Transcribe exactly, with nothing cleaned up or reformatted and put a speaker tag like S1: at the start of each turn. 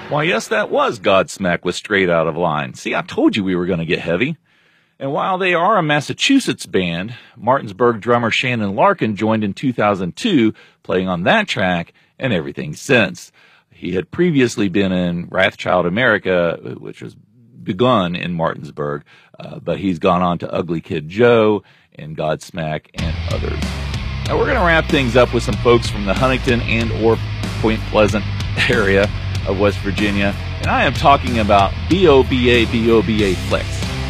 S1: Why, yes, that was Godsmack with Straight Out of Line. See, I told you we were going to get heavy. And while they are a Massachusetts band, Martinsburg drummer Shannon Larkin joined in two thousand two, playing on that track and everything since. He had previously been in Wrathchild America, which was begun in Martinsburg, uh, but he's gone on to Ugly Kid Joe and Godsmack and others. Now we're going to wrap things up with some folks from the Huntington and or Point Pleasant area of West Virginia, and I am talking about B O B A B O B A Flex.